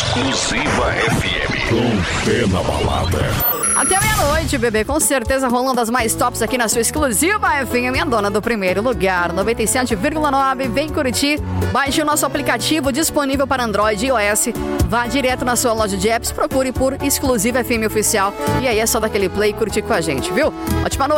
Exclusiva FM. Com pé na balada. Até meia-noite, bebê, com certeza rolando as mais tops aqui na sua Exclusiva FM, a dona do primeiro lugar, 97,9, vem curtir, baixe o nosso aplicativo disponível para Android e iOS, vá direto na sua loja de apps, procure por Exclusiva FM Oficial, e aí é só daquele play e curtir com a gente, viu? Ótima noite.